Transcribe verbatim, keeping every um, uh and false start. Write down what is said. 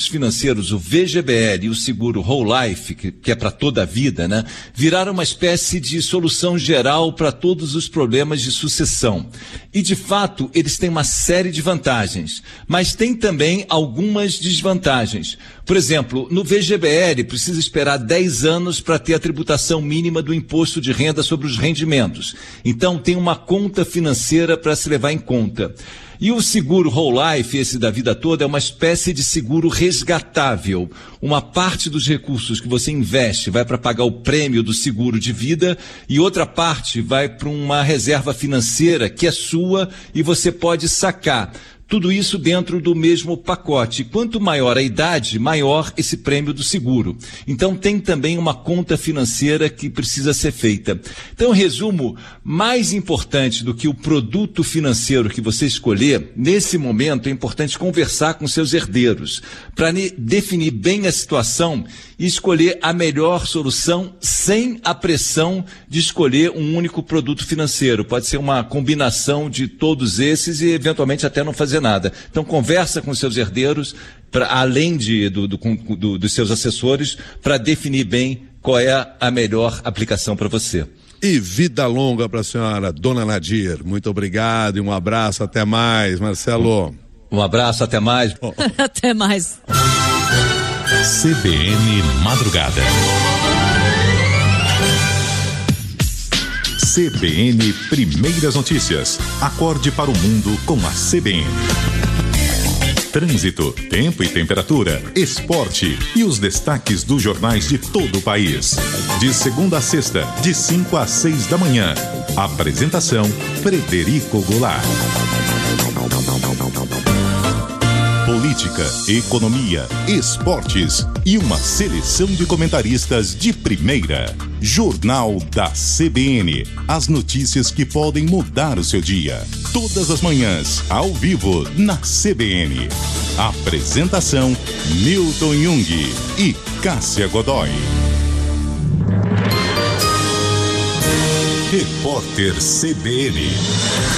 financeiros, o V G B L e o seguro Whole Life, que, que é para toda a vida, né, viraram uma espécie de solução geral para todos os problemas de sucessão. E, de fato, eles têm uma série de vantagens, mas tem também algumas desvantagens. Por exemplo, no V G B L precisa esperar dez anos para ter a tributação mínima do imposto de renda sobre os rendimentos. Então, tem uma conta financeira para se levar em conta. E o seguro Whole Life, esse da vida toda, é uma espécie de seguro resgatável. Uma parte dos recursos que você investe vai para pagar o prêmio do seguro de vida e outra parte vai para uma reserva financeira que é sua e você pode sacar. Tudo isso dentro do mesmo pacote. Quanto maior a idade, maior esse prêmio do seguro. Então tem também uma conta financeira que precisa ser feita. Então, resumo, mais importante do que o produto financeiro que você escolher, nesse momento é importante conversar com seus herdeiros para definir bem a situação e escolher a melhor solução sem a pressão de escolher um único produto financeiro. Pode ser uma combinação de todos esses e eventualmente até não fazer nada. Então conversa com seus herdeiros, pra, além de, do, do, do, dos seus assessores, para definir bem qual é a melhor aplicação para você. E vida longa para a senhora, dona Nadir. Muito obrigado e um abraço, até mais, Marcelo. Um abraço, até mais. Oh. Até mais. C B N Madrugada. C B N Primeiras Notícias. Acorde para o mundo com a C B N. Trânsito, tempo e temperatura, esporte e os destaques dos jornais de todo o país. De segunda a sexta, de cinco às seis da manhã. Apresentação: Frederico Goulart. Política, economia, esportes e uma seleção de comentaristas de primeira. Jornal da C B N. As notícias que podem mudar o seu dia. Todas as manhãs, ao vivo, na C B N. Apresentação: Milton Jung e Cássia Godoy. Repórter C B N.